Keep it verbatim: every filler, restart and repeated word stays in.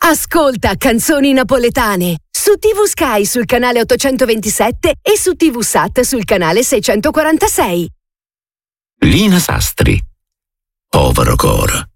Ascolta Canzoni Napoletane su T V Sky sul canale ottocentoventisette e su T V Sat sul canale seicentoquarantasei. Lina Sastri, Povero Coro.